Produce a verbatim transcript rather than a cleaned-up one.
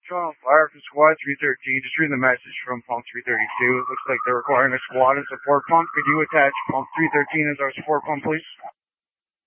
Toronto Fire for Squad three thirteen. Just reading the message from Pump three thirty-two. It looks like they're requiring a squad and support pump. Could you attach Pump three thirteen as our support pump, please?